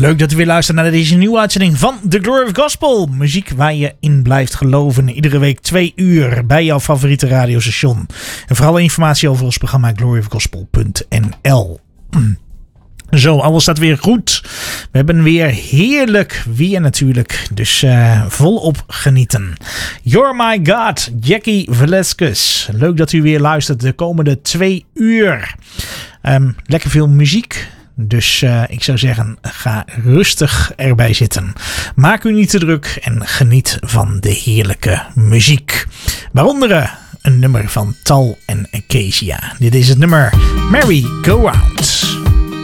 Leuk dat u weer luistert naar deze nieuwe uitzending van The Glory of Gospel. Muziek waar je in blijft geloven. Iedere week 2 uur bij jouw favoriete radiostation. En voor alle informatie over ons programma gloryofgospel.nl. Zo, alles staat weer goed. We hebben weer heerlijk weer natuurlijk. Dus volop genieten. You're My God, Jackie Velasquez. Leuk dat u weer luistert de komende 2 uur. Lekker veel muziek. Dus ik zou zeggen, ga rustig erbij zitten. Maak u niet te druk en geniet van de heerlijke muziek. Waaronder een nummer van Tal en Acacia. Dit is het nummer Merry Go Round.